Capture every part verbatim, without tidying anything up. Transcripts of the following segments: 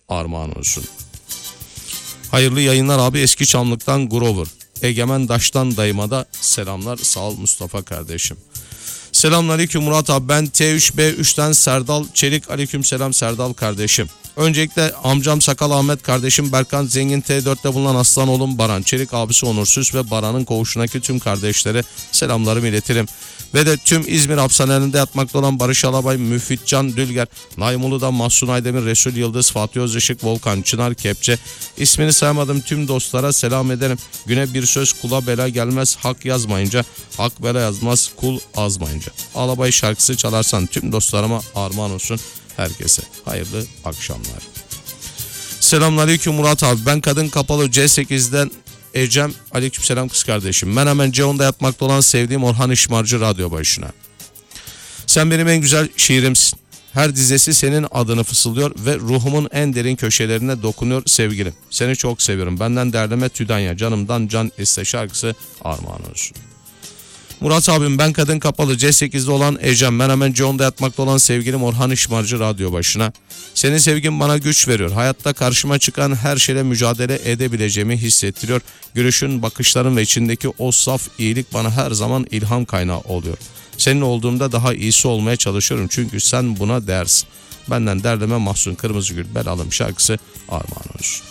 armağan olsun. Hayırlı yayınlar abi, Eski Çamlık'tan Grover. Egemen Daş'tan dayıma da selamlar, sağ ol Mustafa kardeşim. Selamünaleyküm Murat abi, ben T üç B üç'ten Serdal Çelik. Aleyküm selam Serdal kardeşim. Öncelikle amcam Sakal Ahmet kardeşim, Berkan Zengin, T dört'te bulunan aslan oğlum Baran Çelik, abisi Onursuz ve Baran'ın koğuşundaki tüm kardeşlere selamlarımı iletirim. Ve de tüm İzmir hapishanelerinde yatmakta olan Barış Alabay, Müfit Can Dülger, Naim Uludağ, Mahsun Aydemir, Resul Yıldız, Fatih Özışık, Volkan Çınar Kepçe, ismini saymadığım tüm dostlara selam ederim. Güne bir söz kula bela gelmez, hak yazmayınca, hak bela yazmaz, kul azmayınca. Alabay şarkısı çalarsan tüm dostlarıma armağan olsun, herkese hayırlı akşamlar. Selamünaleyküm Murat abi, ben Kadın Kapalı C sekiz'den Ecem. Aleykümselam kız kardeşim. Ben hemen C on'da yatmakta olan sevdiğim Orhan İşmarcı radyo başına. Sen benim en güzel şiirimsin. Her dizesi senin adını fısıldıyor ve ruhumun en derin köşelerine dokunuyor sevgilim. Seni çok seviyorum. Benden derleme Tüdanya, canımdan can iste şarkısı armağan olsun. Murat abim, ben Kadın Kapalı C sekiz'de olan Ecem. Ben hemen C on'da yatmakta olan sevgilim Orhan İşmarcı radyo başına. Senin sevgin bana güç veriyor. Hayatta karşıma çıkan her şeyle mücadele edebileceğimi hissettiriyor. Gülüşün, bakışların ve içindeki o saf iyilik bana her zaman ilham kaynağı oluyor. Senin olduğumda daha iyisi olmaya çalışıyorum çünkü sen buna değersin. Benden derleme Mahsun Kırmızıgül Belalım şarkısı armağan olsun.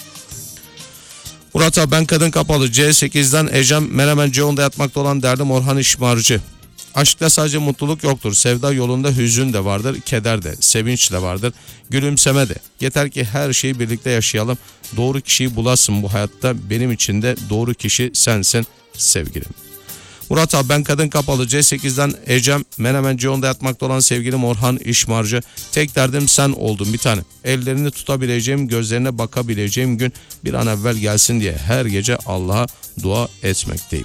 Murat abi, ben Kadın Kapalı C sekiz'den Ecem. Menemen C on'da yatmakta olan derdim Orhan İşmarcı. Aşkta sadece mutluluk yoktur. Sevda yolunda hüzün de vardır, keder de, sevinç de vardır, gülümseme de. Yeter ki her şeyi birlikte yaşayalım. Doğru kişiyi bulasın bu hayatta. Benim için de doğru kişi sensin sevgilim. Murat abi, ben Kadın Kapalı C sekiz'den Ecem. Menemen C on'da yatmakta olan sevgilim Orhan İşmarcı. Tek derdim sen oldun bir tane. Ellerini tutabileceğim, gözlerine bakabileceğim gün bir an evvel gelsin diye her gece Allah'a dua etmekteyim.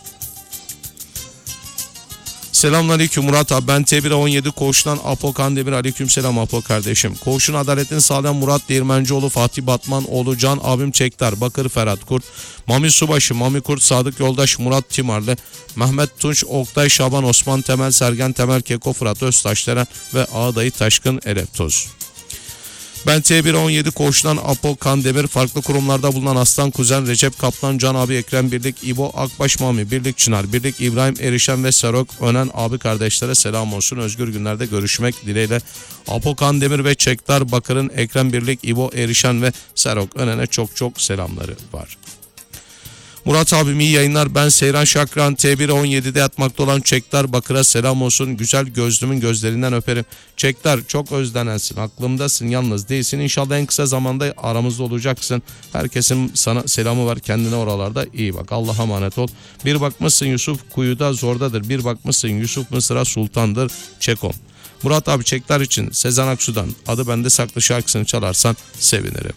Selamünaleyküm Murat abi, ben T bir'e on yedi koğuştan Apo Kandemir. Aleykümselam Apo kardeşim. Koğuşun adaletini sağlayan Murat Değirmencioğlu, Fatih Batmanoğlu, Can abim Çektar, Bakır Ferhat Kurt, Mami Subaşı, Mami Kurt, Sadık Yoldaş, Murat Timarlı, Mehmet Tunç, Oktay Şaban, Osman Temel, Sergen Temel, Keko, Fırat Öztaşdelen ve Ağdayı Taşkın Elef Toz. Ben T bir'e on yedi koğuştan Apo Kandemir, farklı kurumlarda bulunan Aslan Kuzen, Recep Kaplan, Can abi, Ekrem Birlik, İbo Akbaş, Mami Birlik, Çınar Birlik, İbrahim Erişen ve Serok Önen abi kardeşlere selam olsun. Özgür günlerde görüşmek dileğiyle. Apo Kandemir ve Çektar Bakır'ın Ekrem Birlik, İbo Erişen ve Serok Önen'e çok çok selamları var. Murat abim iyi yayınlar. Ben Seyran Şakran, T bir'e on yedi'de yatmakta olan Çektar Bakır'a selam olsun. Güzel gözlümün gözlerinden öperim. Çektar, çok özlenensin. Aklımdasın, yalnız değilsin. İnşallah en kısa zamanda aramızda olacaksın. Herkesin sana selamı var. Kendine oralarda iyi bak. Allah'a emanet ol. Bir bakmışsın Yusuf kuyuda zordadır. Bir bakmışsın Yusuf Mısır'a sultandır. Çekom. Murat abi, Çektar için Sezen Aksu'dan Adı Bende Saklı şarkısını çalarsan sevinirim.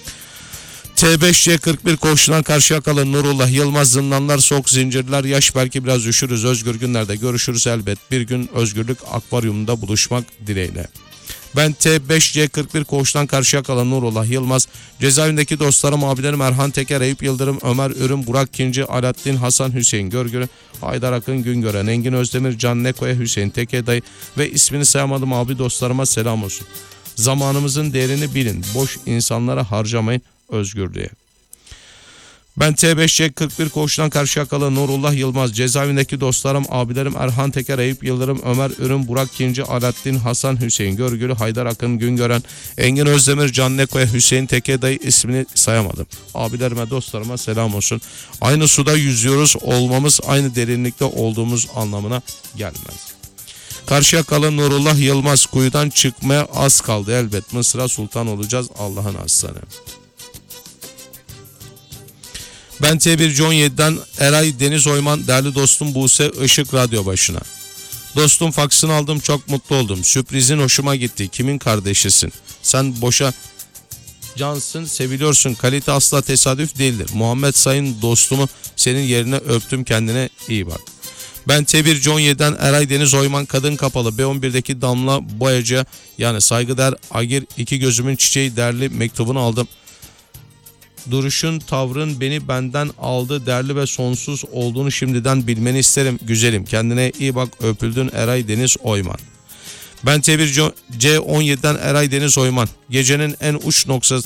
T beş C kırk bir koğuşundan Karşıyakalı Nurullah Yılmaz. Zindanlar soğuk, zincirler yaş, belki biraz üşürüz. Özgür günlerde görüşürüz elbet. Bir gün özgürlük akvaryumunda buluşmak dileğiyle. Ben T beş C kırk bir koğuştan Karşıyakalı Nurullah Yılmaz. Cezaevindeki dostlarım, abilerim Erhan Teker, Eyüp Yıldırım, Ömer Ürün, Burak Kinci, Alaaddin, Hasan Hüseyin Görgür'ü, Haydar Akın Güngören, Engin Özdemir, Can Neko'ya, Hüseyin Tekedayı ve ismini sayamadım abi dostlarıma selam olsun. Zamanımızın değerini bilin. Boş insanlara harcamayın. Özgürlüğe. Ben T beş C kırk bir koğuştan Karşıyakalı Nurullah Yılmaz. Cezaevindeki dostlarım, abilerim Erhan Teker, Eyüp Yıldırım, Ömer Ürün, Burak Kinci, Alaaddin, Hasan Hüseyin Görgülü, Haydar Akın Güngören, Engin Özdemir, Can Neko'ya, Hüseyin Tekedayı, ismini sayamadım. Abilerime, dostlarıma selam olsun. Aynı suda yüzüyoruz olmamız aynı derinlikte olduğumuz anlamına gelmez. Karşıyakalı Nurullah Yılmaz, kuyudan çıkmaya az kaldı elbet. Mısır'a sultan olacağız Allah'ın aslanı. Ben T bir C on yedi'den Eray Deniz Oyman, değerli dostum Buse Işık radyo başına. Dostum, faksını aldım, çok mutlu oldum. Sürprizin hoşuma gitti. Kimin kardeşisin? Sen boşa cansın, seviliyorsun. Kalite asla tesadüf değildir. Muhammed Sayın dostumu senin yerine öptüm, kendine iyi bak. Ben T bir C on yedi'den Eray Deniz Oyman, Kadın Kapalı B on bir'deki Damla Boyacı, yani saygıdeğer Agir iki gözümün çiçeği değerli mektubunu aldım. Duruşun, tavrın beni benden aldı, değerli ve sonsuz olduğunu şimdiden bilmeni isterim güzelim. Kendine iyi bak, öpüldün Eray Deniz Oyman. Ben T bir C on yedi'den Eray Deniz Oyman. Gecenin en uç noktası